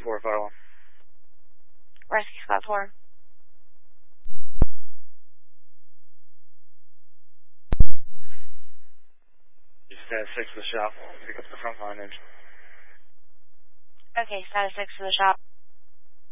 4, Vital. Rescue Squad 4. Status 6 for the shop. Pick up the front line engine. Okay, status 6 for the shop.